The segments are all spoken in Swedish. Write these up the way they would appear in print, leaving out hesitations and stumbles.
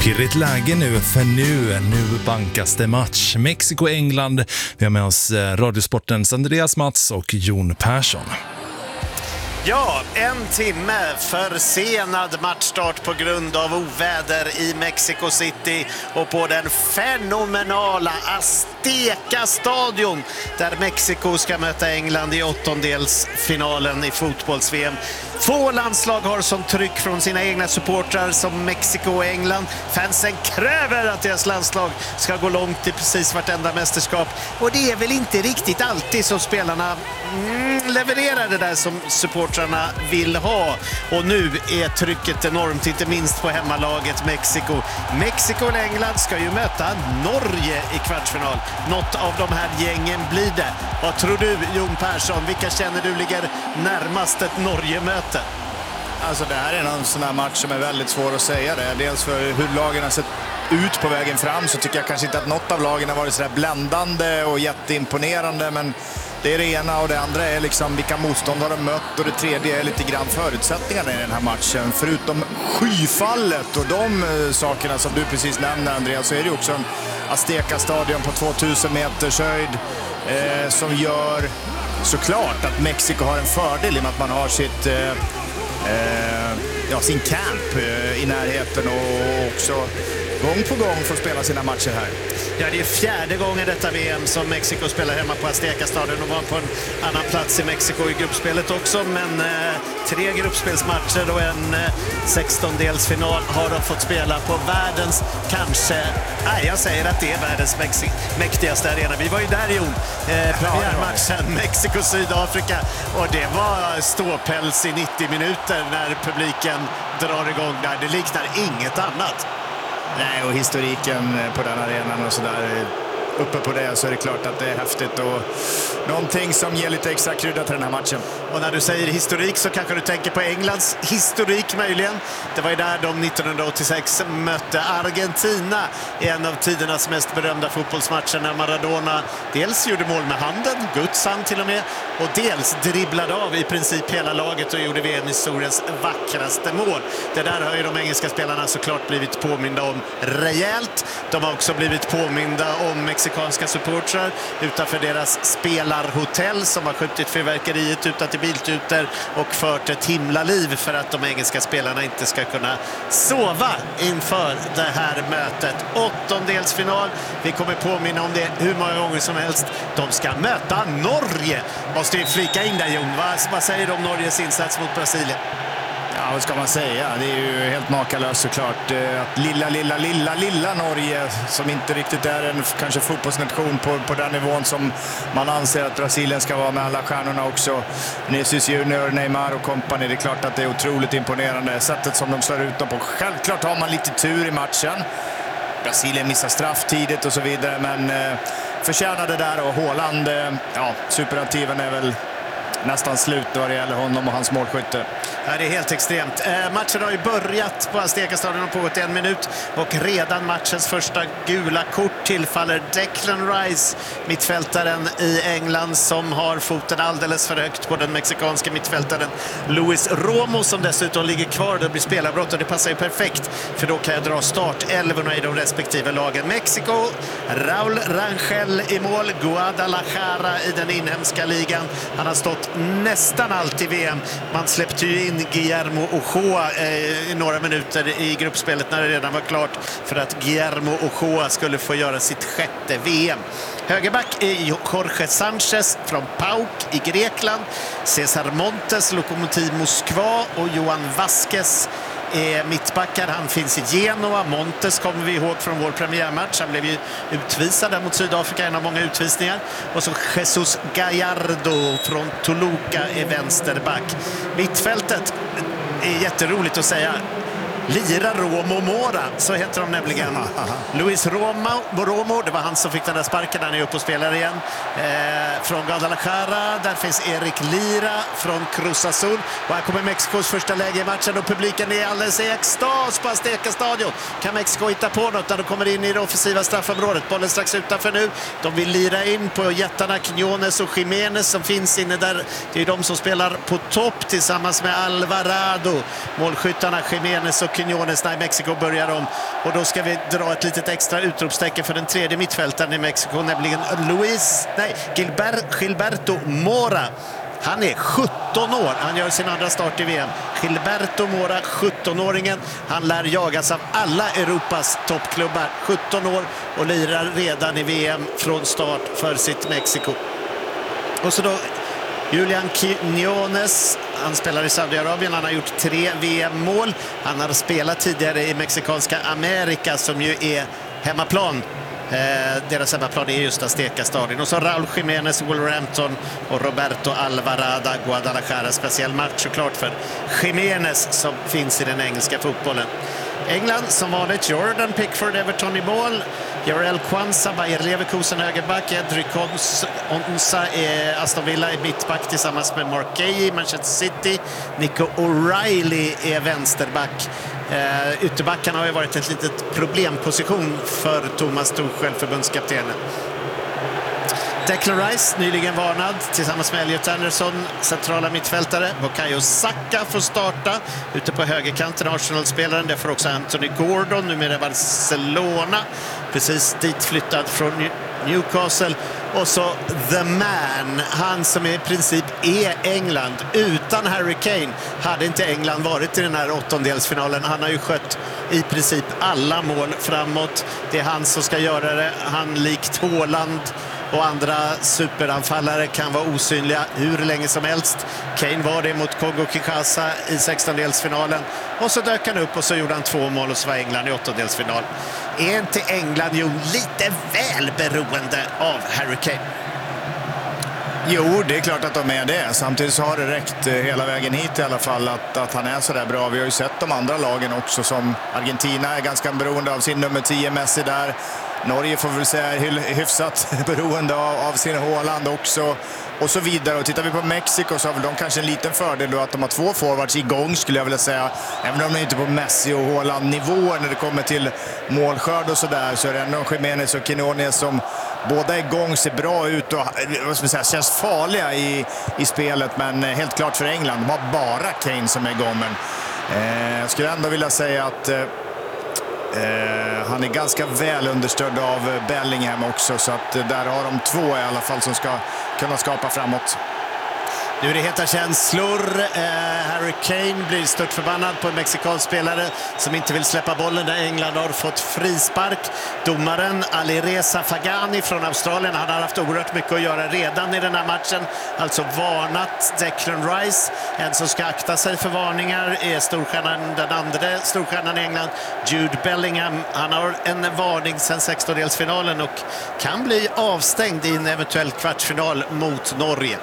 Pirrigt läge nu, för nu bankas det match. Mexiko-England. Vi har med oss Radiosportens Andreas Mats och Jon Persson. Ja, en timme försenad matchstart på grund av oväder i Mexico City och på den fenomenala Azteca-stadion där Mexiko ska möta England i åttondelsfinalen i fotbolls-VM. Få landslag har som tryck från sina egna supportrar som Mexiko och England. Fansen kräver att deras landslag ska gå långt i precis vartenda mästerskap. Och det är väl inte riktigt alltid som spelarna levererar det där som supportrarna vill ha. Och nu är trycket enormt, inte minst på hemmalaget Mexiko. Mexiko och England ska ju möta Norge i kvartsfinal. Något av de här gängen blir det. Vad tror du, Jon Persson? Vilka känner du ligger närmast ett Norge-möte? Alltså det här är en sån här match som är väldigt svår att säga det. Dels för hur lagen har sett ut på vägen fram så tycker jag kanske inte att något av lagen har varit så där bländande och jätteimponerande, men det är det ena och det andra är liksom vilka motstånd har de mött och det tredje är lite grann förutsättningarna i den här matchen. Förutom skyfallet och de sakerna som du precis nämnde, Andreas, så är det också en Azteca-stadion på 2000 meters höjd som gör såklart att Mexiko har en fördel i och med att man har sin camp i närheten och också gång på gång får spela sina matcher här. Ja, det är fjärde gången detta VM som Mexiko spelar hemma på Azteca-stadion och var på en annan plats i Mexiko i gruppspelet också, men 3 gruppspelsmatcher och en 16-delsfinal har de fått spela på världens jag säger att det är världens mäktigaste arena. Vi var ju där, Jon, premiärmatchen Mexiko-Sydafrika, och det var ståpäls i 90 minuter när publiken drar igång där. Det liknar inget annat. Nej, och historiken på den arenan och sådär, uppe på det så är det klart att det är häftigt och någonting som ger lite extra krydda till den här matchen. Och när du säger historik så kanske du tänker på Englands historik möjligen. Det var ju där de 1986 mötte Argentina i en av tidernas mest berömda fotbollsmatcher när Maradona dels gjorde mål med handen, Guds hand till och med, och dels dribblade av i princip hela laget och gjorde VM-historiens vackraste mål. Det där har ju de engelska spelarna såklart blivit påminda om rejält. De har också blivit påminda om mexikanska supportrar utanför deras spelarhotell som har skjutit fyrverkeriet utan till biltuter och fört ett himla liv för att de engelska spelarna inte ska kunna sova inför det här mötet. Åttondelsfinal, vi kommer påminna om det hur många gånger som helst. De ska möta Norge. Måste vi flika in där, Jon. Vad säger du om Norges insats mot Brasilien? Ja, vad ska man säga? Det är ju helt makalöst såklart. Att lilla Norge, som inte riktigt är en kanske fotbollsnation på den nivån som man anser att Brasilien ska vara med alla stjärnorna också. Vinicius Junior, Neymar och company. Det är klart att det är otroligt imponerande. Sättet som de slår ut dem på. Självklart har man lite tur i matchen. Brasilien missar straff tidigt och så vidare, men förtjänade där, och Haaland, superaktiven är väl nästan slut vad det gäller honom och hans målskytte. Ja, det är helt extremt. Matchen har ju börjat på Azteca-stadion och pågått 1 minut och redan matchens första gula kort tillfaller Declan Rice, mittfältaren i England, som har foten alldeles för högt på den mexikanska mittfältaren Luis Romo, som dessutom ligger kvar. Det blir spelarbrott och det passar ju perfekt, för då kan jag dra startelvorna i de respektive lagen. Mexiko, Raúl Rangel i mål, Guadalajara i den inhemska ligan. Han har stått nästan allt i VM. Man släppte ju in Guillermo Ochoa i några minuter i gruppspelet när det redan var klart för att Guillermo Ochoa skulle få göra sitt 6:e VM. Högerback är Jorge Sanchez från PAOK i Grekland, Cesar Montes, Lokomotiv Moskva, och Johan Vasquez är mittbackar. Han finns i Genoa. Montes kommer vi ihåg från vår premiärmatch. Han blev ju utvisad där mot Sydafrika, en av många utvisningar. Och så Jesus Gallardo från Toluca är vänsterback. Mittfältet är jätteroligt att säga. Lira Romo Mora, så heter de nämligen. Luis Romo, det var han som fick den där sparken. Han är uppe och spelar igen. Från Guadalajara, där finns Erik Lira från Cruz Azul. Och här kommer Mexikos första läge i matchen och publiken är alldeles i extas på Azteca-stadion. Kan Mexiko hitta på något när de kommer in i det offensiva straffområdet? Bollen strax utanför nu. De vill lira in på jättarna Quiñones och Jiménez som finns inne där. Det är de som spelar på topp tillsammans med Alvarado. Målskyttarna Jiménez och Quiñones när Mexiko börjar om. Och då ska vi dra ett litet extra utropstecken för den tredje mittfältaren i Mexiko, nämligen Gilberto Mora. Han är 17 år. Han gör sin andra start i VM. Gilberto Mora, 17-åringen. Han lär jagas av alla Europas toppklubbar. 17 år och lirar redan i VM från start för sitt Mexiko. Och så då Julian Quiñones. Han spelar i Saudiarabien. Han har gjort 3 VM-mål. Han har spelat tidigare i mexikanska Amerika som ju är hemmaplan. Deras hemmaplan är just Azteca-stadion. Och så Raúl Jiménez, Wolverhampton och Roberto Alvarado, Guadalajara. Speciell match såklart för Jiménez som finns i den engelska fotbollen. England som vanligt, Jordan Pickford, Everton i mål. Jarell Quansah, Bayer Leverkusen högerback. Edric Konsa är Aston Villa i mittback tillsammans med Mark Guehi i Manchester City. Nico O'Reilly är vänsterback. Ytterbackarna har ju varit ett litet problemposition för Thomas Tuchel, förbundskaptenen. Declan Rice, nyligen varnad, tillsammans med Elliot Anderson, centrala mittfältare. Bukayo Saka får starta ute på högerkanten, Arsenal-spelaren. Det får också Anthony Gordon, numera Barcelona, precis dit flyttad från Newcastle. Och så The Man, han som i princip är England. Utan Harry Kane hade inte England varit i den här åttondelsfinalen. Han har ju skött i princip alla mål framåt. Det är han som ska göra det. Han likt Haaland och andra superanfallare kan vara osynliga hur länge som helst. Kane var det mot Kongo-Kinshasa i 16-delsfinalen. Och så dök han upp och så gjorde han 2 mål och så var England i åttondelsfinal. Är inte England ju lite väl beroende av Harry Kane? Jo, det är klart att de är det. Samtidigt så har det räckt hela vägen hit i alla fall att han är så där bra. Vi har ju sett de andra lagen också, som Argentina är ganska beroende av sin nummer 10 Messi där. Norge får väl säga hyfsat beroende av sin Haaland också och så vidare. Och tittar vi på Mexiko så har väl de kanske en liten fördel då att de har 2 forwards igång, skulle jag vilja säga. Även om de är inte på Messi och Haaland nivåer när det kommer till målskörd och sådär, så är det ändå Jiménez och Quiñones som båda är igång, ser bra ut och vad ska man säga, känns farliga i spelet. Men helt klart för England, de har bara Kane som är igång. Men jag skulle ändå vilja säga att han är ganska väl understödd av Bellingham också, så att där har de 2 i alla fall som ska kunna skapa framåt. Nu är det heta känslor. Harry Kane blir stört förbannad på en mexikansk spelare som inte vill släppa bollen där England har fått frispark. Domaren Alireza Fagani från Australien, han har haft oerhört mycket att göra redan i den här matchen. Alltså varnat Declan Rice. En som ska akta sig för varningar är storstjärnan, den andra storstjärnan i England, Jude Bellingham. Han har en varning sedan 16-delsfinalen och kan bli avstängd i en eventuell kvartsfinal mot Norge.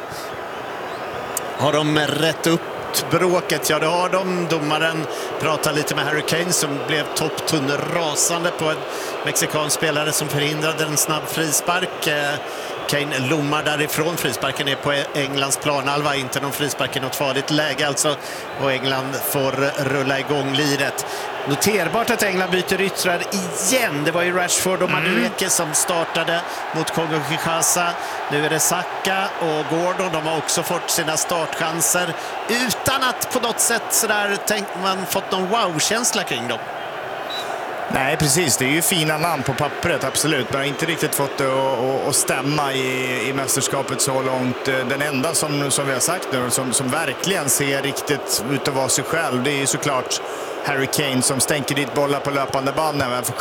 Har de rätt upp bråket? Ja, det har de. Domaren pratar lite med Harry Kane som blev topptunnerasande på en mexikansk spelare som förhindrade en snabb frispark. Kane lommar därifrån. Frisparken är på Englands planhalva, inte någon frispark i något farligt läge alltså. Och England får rulla igång liret. Noterbart att England byter yttrar igen. Det var ju Rashford och Madueke som startade mot Kongo-Kinshasa. Nu är det Saka och Gordon. De har också fått sina startchanser utan att på något sätt sådär man fått någon wow-känsla kring dem. Nej, precis. Det är ju fina namn på pappret, absolut. Men har inte riktigt fått det att stämma i mästerskapet så långt. Den enda som vi har sagt nu, som verkligen ser riktigt ut att vara sig själv, det är ju såklart Harry Kane som stänker dit bollar på löpande band. Även för